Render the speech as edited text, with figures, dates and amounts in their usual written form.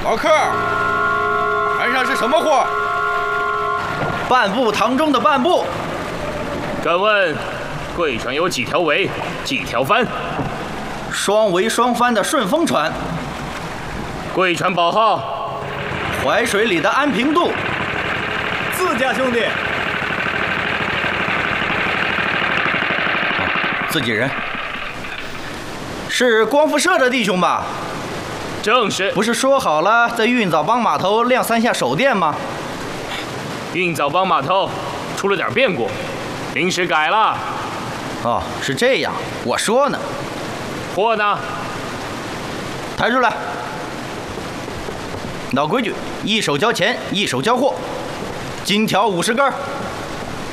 老客，船上是什么货？ 半步堂中的半步。 敢问，贵船有几条桅，几条帆？ 双桅双帆的顺风船。 贵船宝号？ 淮水里的安平渡。 自家兄弟。 自己人。是光复社的弟兄吧？ 正是。 不是说好了在运枣帮码头亮3下手电吗？ 运枣帮码头出了点变故，临时改了。 哦，是这样。我说呢。 货呢？ 抬出来。老规矩，一手交钱，一手交货。金条50根。